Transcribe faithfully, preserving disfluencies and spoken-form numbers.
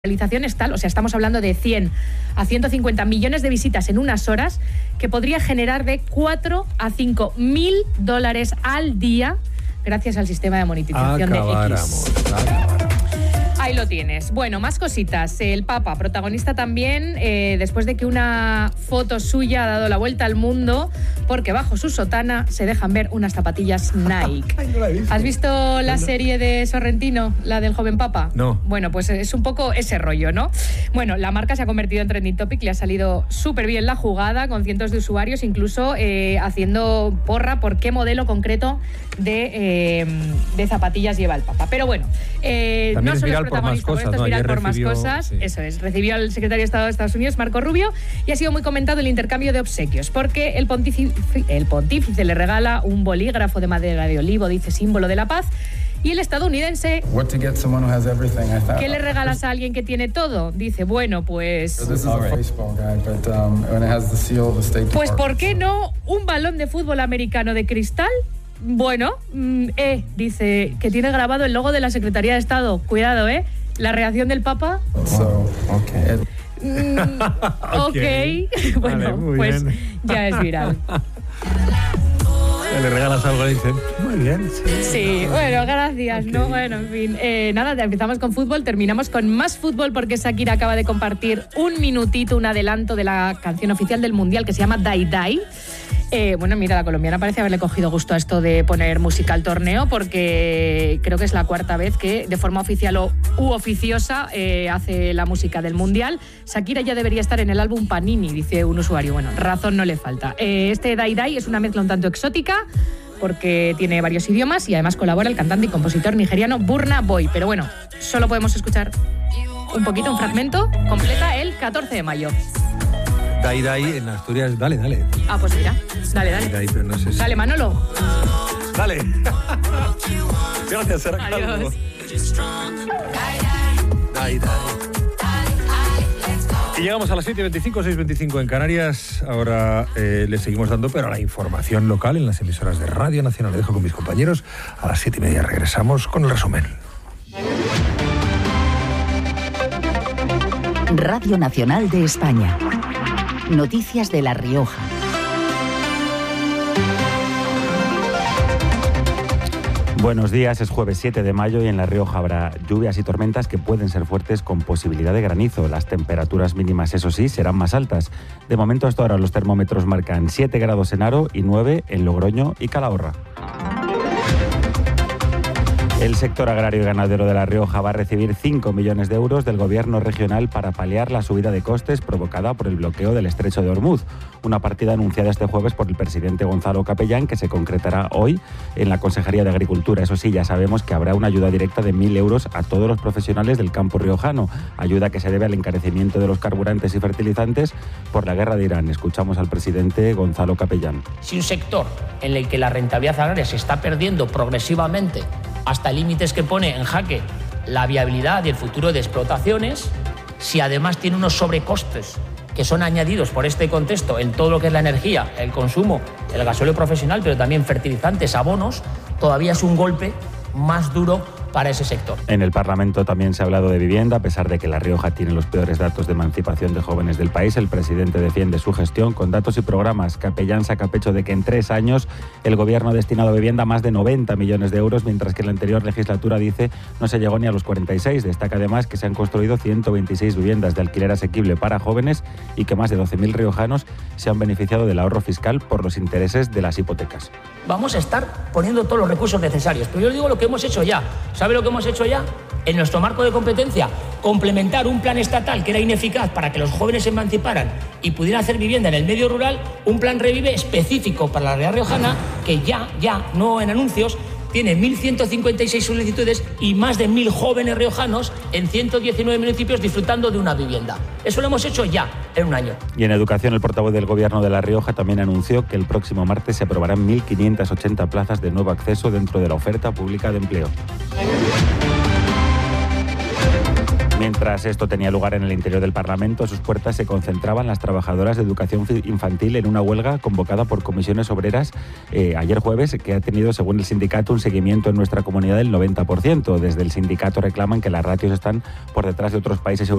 realización es tal, o sea, estamos hablando de cien a ciento cincuenta millones de visitas en unas horas, que podría generar de cuatro a cinco mil dólares al día gracias al sistema de monetización Acabáramos, de X. acabáramos. Ahí lo tienes. Bueno, más cositas. El Papa, protagonista también, eh, después de que una foto suya ha dado la vuelta al mundo, porque bajo su sotana se dejan ver unas zapatillas Nike. Ay, no la he visto. ¿Has visto la serie de Sorrentino, la del joven Papa? No. Bueno, pues es un poco ese rollo, ¿no? Bueno, la marca se ha convertido en trending topic, le ha salido súper bien la jugada, con cientos de usuarios, incluso eh, haciendo porra por qué modelo concreto de, eh, de zapatillas lleva el Papa. Pero bueno, eh, no solo es protagonista, por más cosas, esto es ¿no? viral Ayer por más recibió, cosas, sí. eso es, recibió al secretario de Estado de Estados Unidos, Marco Rubio, y ha sido muy comentado el intercambio de obsequios, porque el pontífice, el pontífice le regala un bolígrafo de madera de olivo, dice símbolo de la paz, y el estadounidense, ¿qué le regalas a alguien que tiene todo? Dice, bueno, pues... Pues, ¿por qué no un balón de fútbol americano de cristal? Bueno, eh, dice que tiene grabado el logo de la Secretaría de Estado. Cuidado, ¿eh? La reacción del Papa... So, okay. Mm, ok. Okay. Bueno, vale, pues bien. ya es viral. Le regalas algo y dicen, muy bien. Sí, Sí, bueno, gracias, Okay. ¿no? Bueno, en fin. Eh, nada, empezamos con fútbol, terminamos con más fútbol porque Shakira acaba de compartir un minutito, un adelanto de la canción oficial del Mundial que se llama Dai Dai. Eh, bueno, mira, la colombiana parece haberle cogido gusto a esto de poner música al torneo, porque creo que es la cuarta vez que de forma oficial o u oficiosa eh, hace la música del Mundial. Shakira ya debería estar en el álbum Panini, dice un usuario. Bueno, razón no le falta. Eh, este Dai Dai es una mezcla un tanto exótica, porque tiene varios idiomas y además colabora el cantante y compositor nigeriano Burna Boy. Pero bueno, solo podemos escuchar un poquito, un fragmento, completa el catorce de mayo. Dai Dai en Asturias, dale, dale. Ah, pues mira, dale, dale. Dai, pero no sé si... Dale, Manolo. Dale. Gracias, Sara Calvo. Adiós. Dai, dai. Y llegamos a las siete y veinticinco, seis y veinticinco en Canarias. Ahora eh, le seguimos dando, pero a la información local en las emisoras de Radio Nacional. Le dejo con mis compañeros. A las siete y media regresamos con el resumen. Radio Nacional de España. Noticias de La Rioja. Buenos días, es jueves siete de mayo y en La Rioja habrá lluvias y tormentas que pueden ser fuertes con posibilidad de granizo. Las temperaturas mínimas, eso sí, serán más altas. De momento hasta ahora los termómetros marcan siete grados en Haro y nueve en Logroño y Calahorra. El sector agrario y ganadero de La Rioja va a recibir cinco millones de euros del gobierno regional para paliar la subida de costes provocada por el bloqueo del estrecho de Ormuz. Una partida anunciada este jueves por el presidente Gonzalo Capellán que se concretará hoy en la Consejería de Agricultura. Eso sí, ya sabemos que habrá una ayuda directa de mil euros a todos los profesionales del campo riojano. Ayuda que se debe al encarecimiento de los carburantes y fertilizantes por la guerra de Irán. Escuchamos al presidente Gonzalo Capellán. Si un sector en el que la rentabilidad agraria se está perdiendo progresivamente hasta límites que pone en jaque la viabilidad y el futuro de explotaciones, si además tiene unos sobrecostes que son añadidos por este contexto en todo lo que es la energía, el consumo, el gasóleo profesional, pero también fertilizantes, abonos, todavía es un golpe más duro para ese sector. En el Parlamento también se ha hablado de vivienda. A pesar de que La Rioja tiene los peores datos de emancipación de jóvenes del país, el presidente defiende su gestión con datos y programas. Capellán saca pecho de que en tres años el gobierno ha destinado a vivienda más de noventa millones de euros, mientras que en la anterior legislatura, dice, no se llegó ni a los cuarenta y seis. Destaca además que se han construido ciento veintiséis viviendas de alquiler asequible para jóvenes y que más de doce mil riojanos se han beneficiado del ahorro fiscal por los intereses de las hipotecas. Vamos a estar poniendo todos los recursos necesarios, pero yo digo lo que hemos hecho ya. ¿Sabe lo que hemos hecho ya? En nuestro marco de competencia, complementar un plan estatal que era ineficaz para que los jóvenes se emanciparan y pudieran hacer vivienda en el medio rural, un plan Revive específico para la realidad riojana que ya, ya, no en anuncios, tiene mil ciento cincuenta y seis solicitudes y más de mil jóvenes riojanos en ciento diecinueve municipios disfrutando de una vivienda. Eso lo hemos hecho ya en un año. Y en educación, el portavoz del Gobierno de La Rioja también anunció que el próximo martes se aprobarán mil quinientas ochenta plazas de nuevo acceso dentro de la oferta pública de empleo. Mientras esto tenía lugar en el interior del Parlamento, a sus puertas se concentraban las trabajadoras de educación infantil en una huelga convocada por comisiones obreras eh, ayer jueves, que ha tenido, según el sindicato, un seguimiento en nuestra comunidad del noventa por ciento. Desde el sindicato reclaman que las ratios están por detrás de otros países europeos